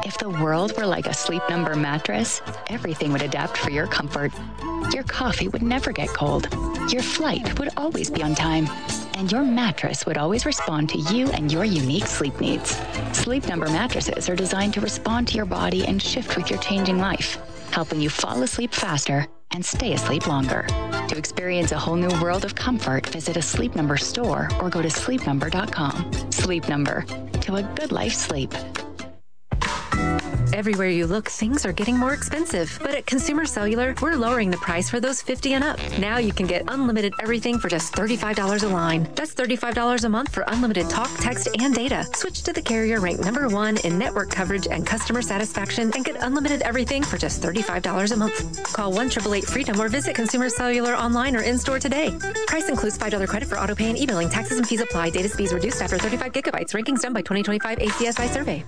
If the world were like a Sleep Number mattress, everything would adapt for your comfort. Your coffee would never get cold. Your flight would always be on time. And your mattress would always respond to you and your unique sleep needs. Sleep Number mattresses are designed to respond to your body and shift with your changing life, helping you fall asleep faster and stay asleep longer. To experience a whole new world of comfort, visit a Sleep Number store or go to sleepnumber.com. Sleep Number. To a good life sleep. Everywhere you look, things are getting more expensive. But at Consumer Cellular, we're lowering the price for those 50 and up. Now you can get unlimited everything for just $35 a line. That's $35 a month for unlimited talk, text, and data. Switch to the carrier ranked #1 in network coverage and customer satisfaction and get unlimited everything for just $35 a month. Call 1-888-FREEDOM or visit Consumer Cellular online or in-store today. Price includes $5 credit for auto pay and e-billing. Taxes and fees apply. Data speeds reduced after 35 gigabytes. Rankings done by 2025 ACSI survey.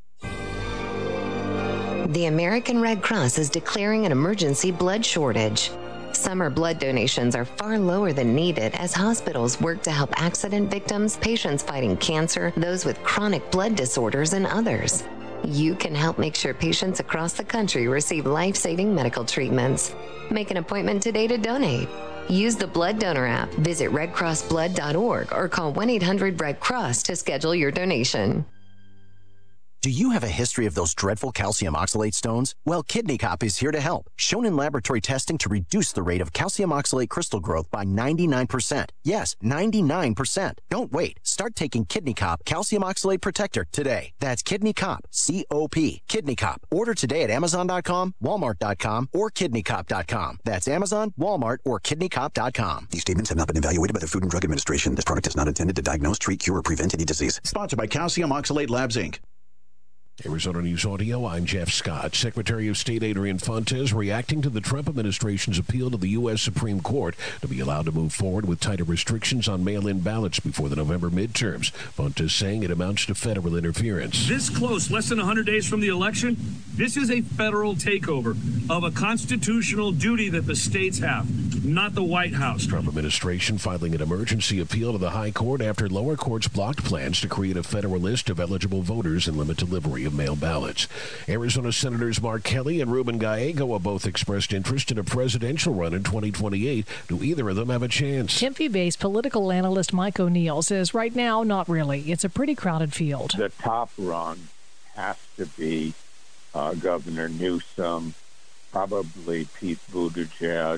The American Red Cross is declaring an emergency blood shortage. Summer blood donations are far lower than needed as hospitals work to help accident victims, patients fighting cancer, those with chronic blood disorders, and others. You can help make sure patients across the country receive life-saving medical treatments. Make an appointment today to donate. Use the Blood Donor app, visit redcrossblood.org, or call 1-800-RED-CROSS to schedule your donation. Do you have a history of those dreadful calcium oxalate stones? Well, Kidney Cop is here to help. Shown in laboratory testing to reduce the rate of calcium oxalate crystal growth by 99%. Yes, 99%. Don't wait. Start taking Kidney Cop Calcium Oxalate Protector today. That's Kidney Cop, C-O-P. Kidney Cop. Order today at Amazon.com, Walmart.com, or KidneyCop.com. That's Amazon, Walmart, or KidneyCop.com. These statements have not been evaluated by the Food and Drug Administration. This product is not intended to diagnose, treat, cure, or prevent any disease. Sponsored by Calcium Oxalate Labs, Inc. Arizona News Audio, I'm Jeff Scott. Secretary of State Adrian Fontes reacting to the Trump administration's appeal to the U.S. Supreme Court to be allowed to move forward with tighter restrictions on mail-in ballots before the November midterms. Fontes saying it amounts to federal interference. This close, less than 100 days from the election, this is a federal takeover of a constitutional duty that the states have, not the White House. Trump administration filing an emergency appeal to the High Court after lower courts blocked plans to create a federal list of eligible voters and limit delivery of mail ballots. Arizona Senators Mark Kelly and Ruben Gallego have both expressed interest in a presidential run in 2028. Do either of them have a chance? Tempe-based political analyst Mike O'Neill says right now, not really. It's a pretty crowded field. The top run has to be Governor Newsom, probably Pete Buttigieg,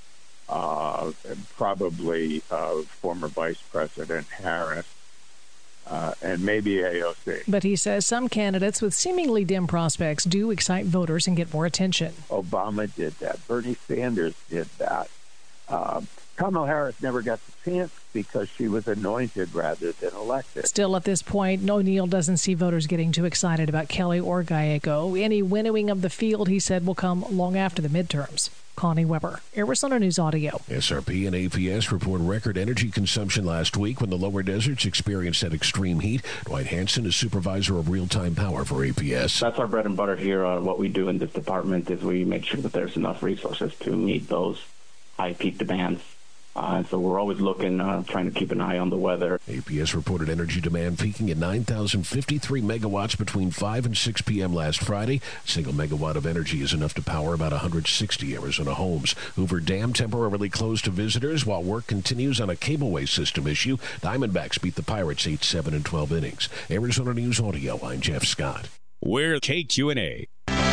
probably former Vice President Harris, and maybe AOC. But he says some candidates with seemingly dim prospects do excite voters and get more attention. Obama did that. Bernie Sanders did that. Kamala Harris never got the chance because she was anointed rather than elected. Still at this point, O'Neill doesn't see voters getting too excited about Kelly or Gallego. Any winnowing of the field, he said, will come long after the midterms. Connie Weber, Arizona News Audio. SRP and APS report record energy consumption last week when the lower deserts experienced that extreme heat. Dwight Hansen is supervisor of real-time power for APS. That's our bread and butter here. What we do in this department is we make sure that there's enough resources to meet those high peak demands. And so we're always looking, trying to keep an eye on the weather. APS reported energy demand peaking at 9,053 megawatts between 5 and 6 p.m. last Friday. A single megawatt of energy is enough to power about 160 Arizona homes. Hoover Dam temporarily closed to visitors while work continues on a cableway system issue. Diamondbacks beat the Pirates 8-7 in 12 innings. Arizona News Audio, I'm Jeff Scott. We're KQNA.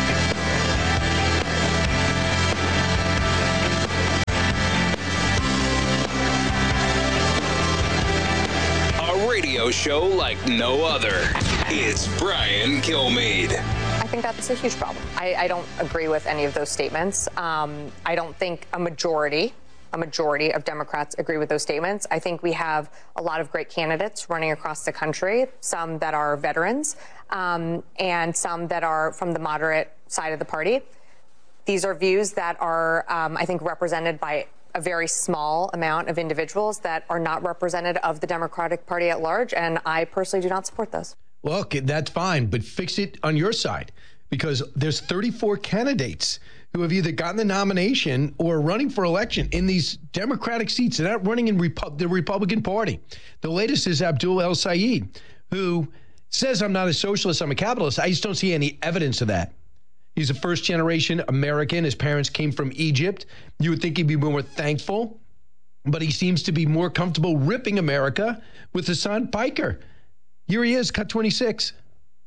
Radio show like no other. It's Brian Kilmeade. I think that's a huge problem. I don't agree with any of those statements. I don't think a majority of Democrats agree with those statements. I think we have a lot of great candidates running across the country, some that are veterans and some that are from the moderate side of the party. These are views that are, I think, represented by a very small amount of individuals that are not representative of the Democratic Party at large, and I personally do not support those. Well, okay, that's fine, but fix it on your side, because there's 34 candidates who have either gotten the nomination or are running for election in these Democratic seats. They're not running in the Republican Party. The latest is Abdul El Sayed, who says I'm not a socialist, I'm a capitalist. I just don't see any evidence of that. He's a first-generation American. His parents came from Egypt. You would think he'd be more thankful, but he seems to be more comfortable ripping America with Hassan Piker. Here he is, cut 26.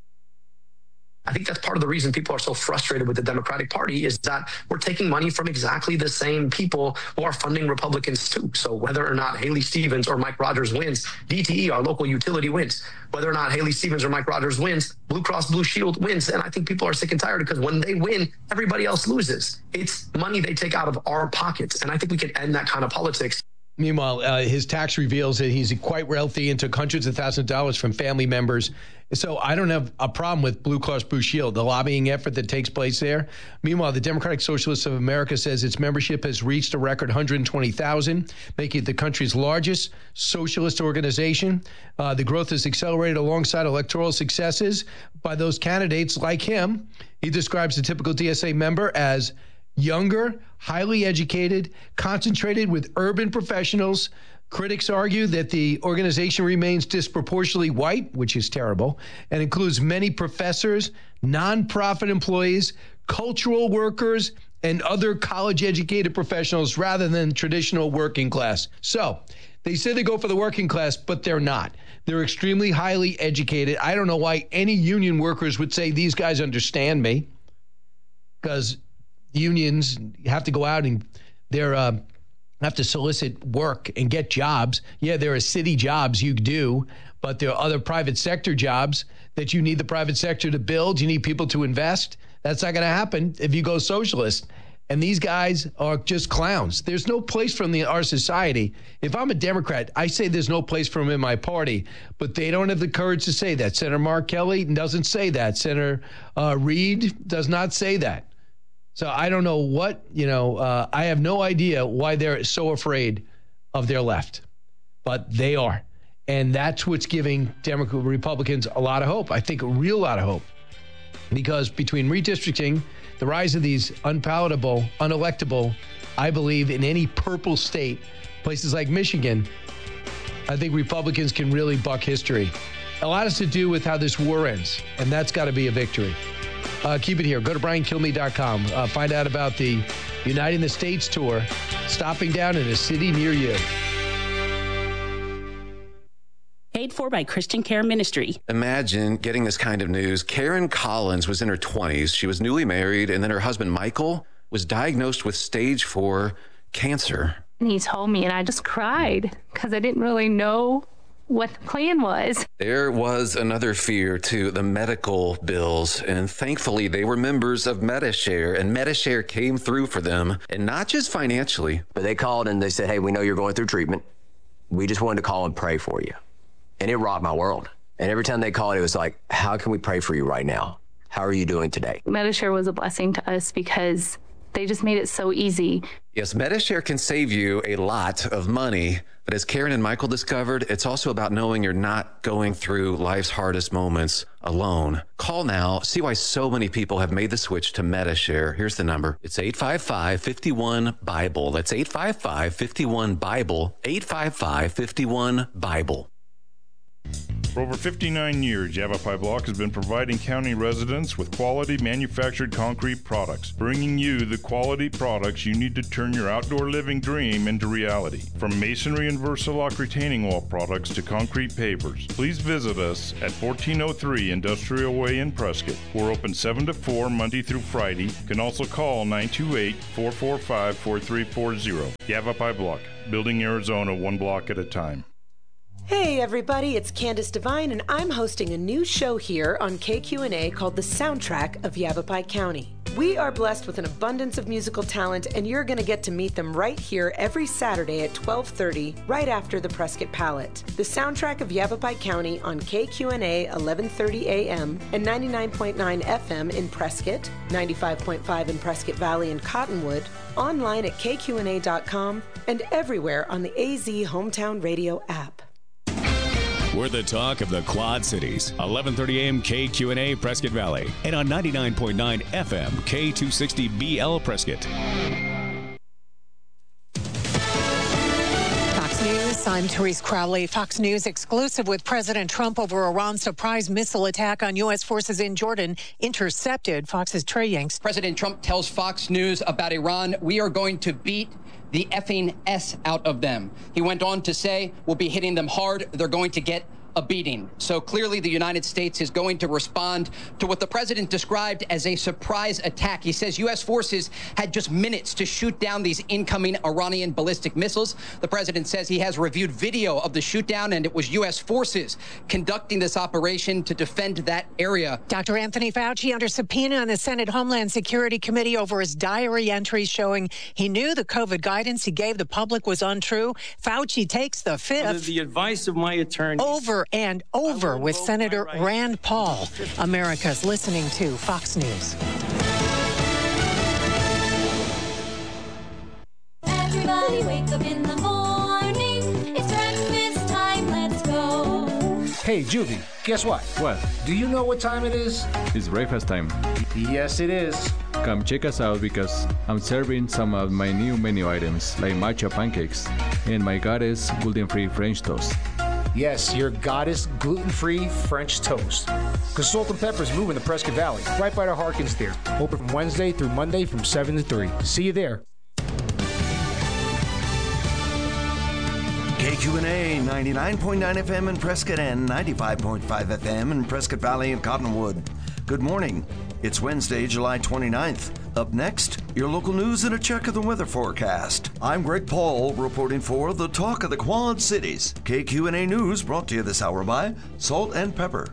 I think that's part of the reason people are so frustrated with the Democratic Party is that we're taking money from exactly the same people who are funding Republicans too. So whether or not Haley Stevens or Mike Rogers wins, DTE, our local utility, wins. Whether or not Haley Stevens or Mike Rogers wins, Blue Cross Blue Shield wins. And I think people are sick and tired because when they win, everybody else loses. It's money they take out of our pockets. And I think we can end that kind of politics. Meanwhile, his tax reveals that he's quite wealthy and took hundreds of thousands of dollars from family members. So I don't have a problem with Blue Cross Blue Shield, the lobbying effort that takes place there. Meanwhile, the Democratic Socialists of America says its membership has reached a record 120,000, making it the country's largest socialist organization. The growth has accelerated alongside electoral successes by those candidates like him. He describes the typical DSA member as younger, highly educated, concentrated with urban professionals. Critics argue that the organization remains disproportionately white, which is terrible, and includes many professors, nonprofit employees, cultural workers, and other college-educated professionals rather than traditional working class. So they say they go for the working class, but they're not. They're extremely highly educated. I don't know why any union workers would say these guys understand me, because unions have to go out and they're have to solicit work and get jobs. Yeah, there are city jobs you do, but there are other private sector jobs that you need the private sector to build. You need people to invest. That's not going to happen if you go socialist. And these guys are just clowns. There's no place for them in our society. If I'm a Democrat, I say there's no place for them in my party, but they don't have the courage to say that. Senator Mark Kelly doesn't say that. Senator Reid does not say that. So I don't know what, I have no idea why they're so afraid of their left, but they are. And that's what's giving Republicans a lot of hope. I think a real lot of hope, because between redistricting, the rise of these unpalatable, unelectable, I believe in any purple state, places like Michigan, I think Republicans can really buck history. A lot has to do with how this war ends, and that's got to be a victory. Keep it here. Go to BrianKilmeade.com. Find out about the Uniting the States tour, stopping down in a city near you. Paid for by Christian Care Ministry. Imagine getting this kind of news. Karen Collins was in her 20s. She was newly married, and then her husband, Michael, was diagnosed with stage 4 cancer. And he told me, and I just cried because I didn't really know what the plan was. There was another fear, too, the medical bills. And thankfully, they were members of Medi-Share, and Medi-Share came through for them, and not just financially. But they called and they said, hey, we know you're going through treatment. We just wanted to call and pray for you. And it rocked my world. And every time they called, it was like, how can we pray for you right now? How are you doing today? Medi-Share was a blessing to us because they just made it so easy. Yes, Medi-Share can save you a lot of money. But as Karen and Michael discovered, it's also about knowing you're not going through life's hardest moments alone. Call now. See why so many people have made the switch to Medi-Share. Here's the number. It's 855-51-BIBLE. That's 855-51-BIBLE. 855-51-BIBLE. For over 59 years, Yavapai Block has been providing county residents with quality manufactured concrete products, bringing you the quality products you need to turn your outdoor living dream into reality. From masonry and Versalock retaining wall products to concrete pavers, please visit us at 1403 Industrial Way in Prescott. We're open 7 to 4 Monday through Friday. You can also call 928-445-4340. Yavapai Block, building Arizona one block at a time. Hey everybody, it's Candace Devine, and I'm hosting a new show here on KQNA called The Soundtrack of Yavapai County. We are blessed with an abundance of musical talent, and you're going to get to meet them right here every Saturday at 12:30, right after the Prescott Palette. The Soundtrack of Yavapai County on KQNA 1130 AM and 99.9 FM in Prescott, 95.5 in Prescott Valley and Cottonwood, online at kqna.com, and everywhere on the AZ Hometown Radio app. We're the talk of the Quad Cities. 1130 AM KQNA Prescott Valley and on 99.9 FM K260BL Prescott. Fox News on I'm Therese Crowley, Fox News exclusive with President Trump over Iran's surprise missile attack on U.S. forces in Jordan intercepted. Fox's Trey Yanks. President Trump tells Fox News about Iran, we are going to beat the effing S out of them. He went on to say, we'll be hitting them hard. They're going to get a beating. So clearly the United States is going to respond to what the president described as a surprise attack. He says U.S. forces had just minutes to shoot down these incoming Iranian ballistic missiles. The president says he has reviewed video of the shoot down, and it was U.S. forces conducting this operation to defend that area. Dr. Anthony Fauci under subpoena on the Senate Homeland Security Committee over his diary entries showing he knew the COVID guidance he gave the public was untrue. Fauci takes the fifth. Under the advice of my attorney. Over and over with Senator Rand Paul. America's listening to Fox News. Everybody wake up in the morning. It's breakfast time. Let's go. Hey, Juvie, guess what? What? Do you know what time it is? It's breakfast time. Yes, it is. Come check us out because I'm serving some of my new menu items like matcha pancakes and my goddess gluten-free French toast. Yes, your goddess gluten-free French toast. Because Salt and Pepper's moving to Prescott Valley, right by the Harkins Theater. Open from Wednesday through Monday from 7 to 3. See you there. KQNA 99.9 FM in Prescott and 95.5 FM in Prescott Valley and Cottonwood. Good morning. It's Wednesday, July 29th. Up next, your local news and a check of the weather forecast. I'm Greg Paul reporting for the Talk of the Quad Cities. KQNA News brought to you this hour by Salt and Pepper.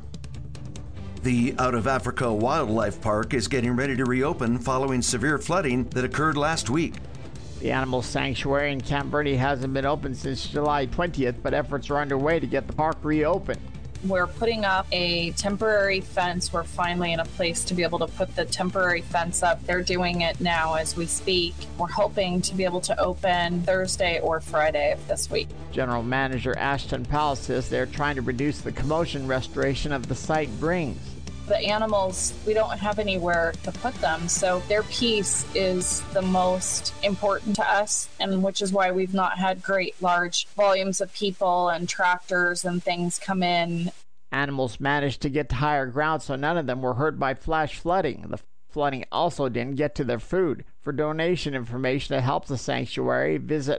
The Out of Africa Wildlife Park is getting ready to reopen following severe flooding that occurred last week. The animal sanctuary in Camp Verde hasn't been open since July 20th, but efforts are underway to get the park reopened. We're putting up a temporary fence. We're finally in a place to be able to put the temporary fence up. They're doing it now as we speak. We're hoping to be able to open Thursday or Friday of this week. General Manager Ashton Powell says they're trying to reduce the commotion restoration of the site brings. The animals, we don't have anywhere to put them, so their peace is the most important to us, and which is why we've not had great large volumes of people and tractors and things come in. Animals managed to get to higher ground, so none of them were hurt by flash flooding. The flooding also didn't get to their food. For donation information to help the sanctuary, visit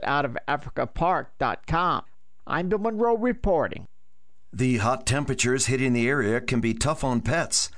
outofafricapark.com. I'm Bill Monroe reporting. The hot temperatures hitting the area can be tough on pets.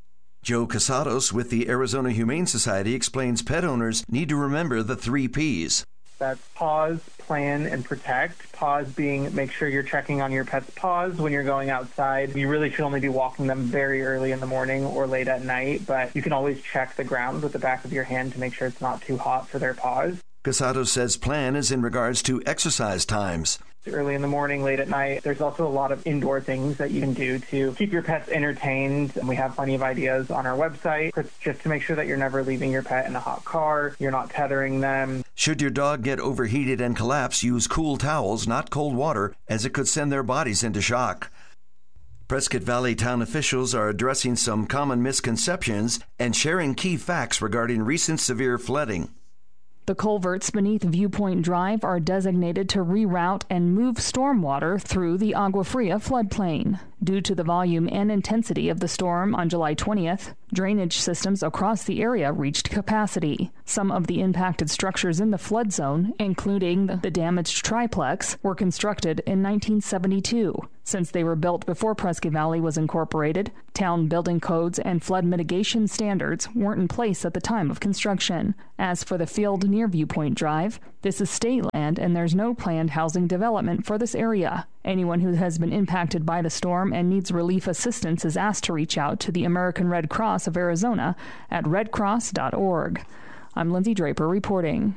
Joe Casados with the Arizona Humane Society explains pet owners need to remember the 3 Ps. That's pause, plan, and protect. Pause being make sure you're checking on your pet's paws when you're going outside. You really should only be walking them very early in the morning or late at night, but you can always check the ground with the back of your hand to make sure it's not too hot for their paws. Casados says plan is in regards to exercise times. Early in the morning, late at night. There's also a lot of indoor things that you can do to keep your pets entertained. And we have plenty of ideas on our website just to make sure that you're never leaving your pet in a hot car, you're not tethering them. Should your dog get overheated and collapse, use cool towels, not cold water, as it could send their bodies into shock. Prescott Valley town officials are addressing some common misconceptions and sharing key facts regarding recent severe flooding. The culverts beneath Viewpoint Drive are designated to reroute and move stormwater through the Agua Fria floodplain. Due to the volume and intensity of the storm on July 20th, drainage systems across the area reached capacity. Some of the impacted structures in the flood zone, including the damaged triplex, were constructed in 1972. Since they were built before Prescott Valley was incorporated, town building codes and flood mitigation standards weren't in place at the time of construction. As for the field near Viewpoint Drive, this is state land and there's no planned housing development for this area. Anyone who has been impacted by the storm and needs relief assistance is asked to reach out to the American Red Cross of Arizona at redcross.org. I'm Lindsay Draper reporting.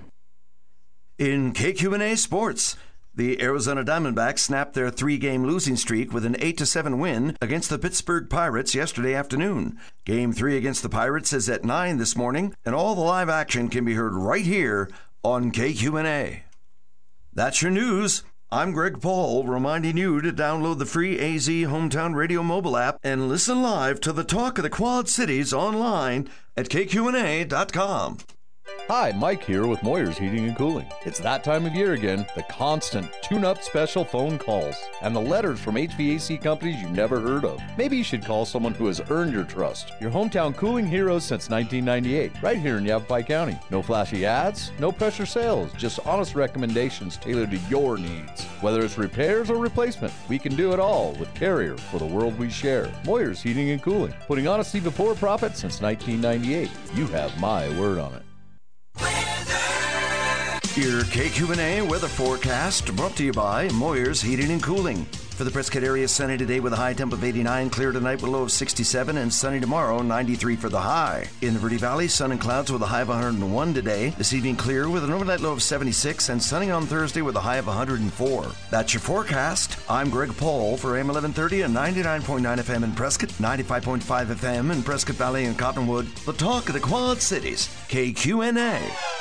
In KQNA Sports, the Arizona Diamondbacks snapped their 3-game losing streak with an 8-7 win against the Pittsburgh Pirates yesterday afternoon. Game 3 against the Pirates is at 9 this morning, and all the live action can be heard right here on KQNA. That's your news. I'm Greg Paul, reminding you to download the free AZ Hometown Radio mobile app and listen live to the Talk of the Quad Cities online at KQNA.com. Hi, Mike here with Moyer's Heating and Cooling. It's that time of year again, the constant tune-up special phone calls and the letters from HVAC companies you've never heard of. Maybe you should call someone who has earned your trust. Your hometown cooling heroes since 1998, right here in Yavapai County. No flashy ads, no pressure sales, just honest recommendations tailored to your needs. Whether it's repairs or replacement, we can do it all with Carrier for the world we share. Moyer's Heating and Cooling, putting honesty before profit since 1998. You have my word on it. Your KQNA weather forecast brought to you by Moyer's Heating and Cooling. For the Prescott area, sunny today with a high temp of 89, clear tonight with a low of 67, and sunny tomorrow, 93 for the high. In the Verde Valley, sun and clouds with a high of 101 today. This evening, clear with an overnight low of 76, and sunny on Thursday with a high of 104. That's your forecast. I'm Greg Paul for AM 1130 and 99.9 FM in Prescott, 95.5 FM in Prescott Valley and Cottonwood. The talk of the Quad Cities, KQNA.